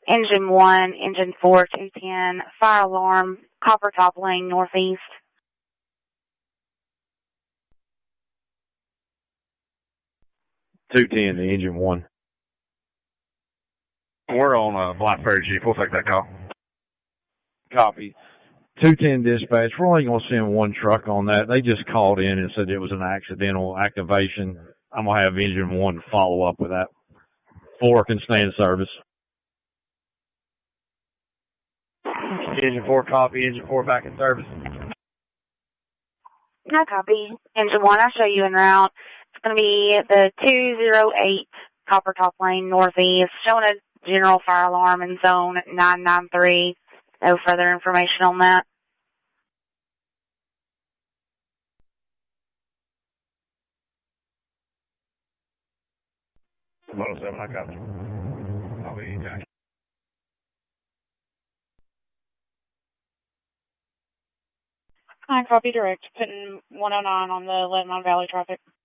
Engine 1, Engine 4, 210, fire alarm, Copper Top Lane, northeast. 210, the Engine 1. We're on Blackberry, Chief. We'll take that call. Copy. 210 dispatch. We're only going to send one truck on that. They just called in and said it was an accidental activation. I'm going to have Engine 1 follow up with that. 4 can stay in service. Engine 4 copy. Engine 4 back in service. No copy. Engine 1, I'll show you en route. It's going to be the 208 Copper Top Lane, northeast, showing a general fire alarm in zone 993. No further information on that. Moto 7, I got you. I'll be back. I copy direct, putting 109 on the Lebanon Valley traffic.